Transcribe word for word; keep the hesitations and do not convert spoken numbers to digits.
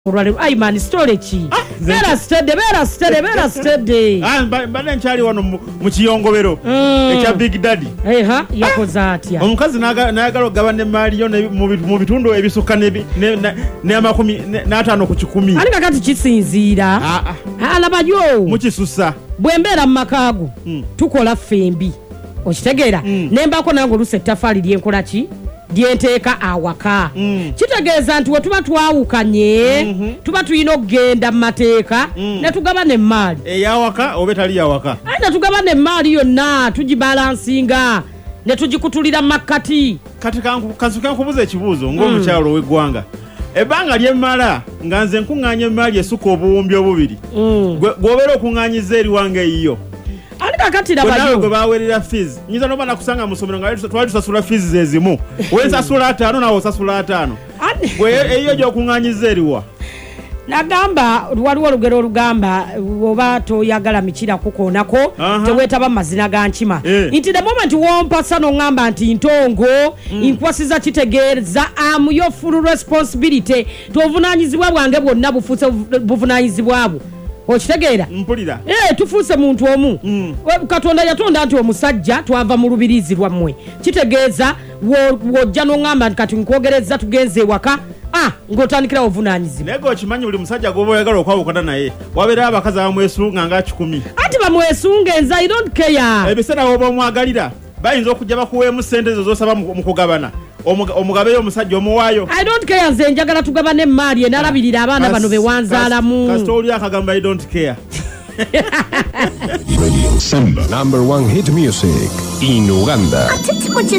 Ay man storage bera steady bera steady bera steady ah mbane nchali wano mu kiyongobero ekya Big Daddy eh ha yakoza atya omukazi nayagala ogabane mali yo mu bitundu ebisuka ne ne amakumi n'ataano ku kikumi ali kakati kisinzira ah ah alabayo mu kisusa bwembera makago tukola fembi okitegeera nembako nango lusetafali lyenkola ki dienteeka awaka mm. kitegeeza nti wetuba twawukanye mm -hmm. tuba tuyina okugenda mu mateeka mm. ne tugabana emmali eyawaka oba etali yawaka ayi ne tugabana emmali yonna tugibalansinga ne tugikutulira mu makkati kati kankubuza ekibuuzo ng'omukyalo mm. w'eggwanga ebbanga lyemmala nga nze nkuŋŋaanya emmali esuka obuwumbi obubiri mm. gw'obeera okuŋŋaanyiza eri wange eyiyo alika katira bayo gwe bawerera fees nyiza no bana kusanga musomero nga twali tusasula fees zezimu wenza sula atano na osasula atano gwe eyo gyo kunganyiza eriwa nagamba waliwo olugero olugamba oba toyagala mikira kukonako tewetaba mazina ga nkima nti the moment wompasa n'ongamba nti ntongo inkwasiza kitegeeza am your full responsibility tovunanyizibwa bwange bwonna bufuuse buvunanyizibwa bwo okitegeera mpulira eh tufuuse muntu omu mm. Katonda yatonda nti omusajja twava mu lubirizi lwammwe kitegeeza wojja n'ongamba kati nkwogereza tugenze waka ah ngotandikira ovunanyizibwa nego kimanyi buli musajja gobo oyagala okwawukana naye wabeera abakazi abamwesunga nga kikumi ati bamwesunga enza I don't care ebiseera woba omwagalira bayinza okujja bakuweemu ssente ezo z'osaba mu kugabana omugabe omusajja omuwaayo I don't care nze njagala tugabane emmali enalabirira abaana bano bewanzaalamu kasita oli akagamba I don't care Radio Samba, number one hit music in Uganda.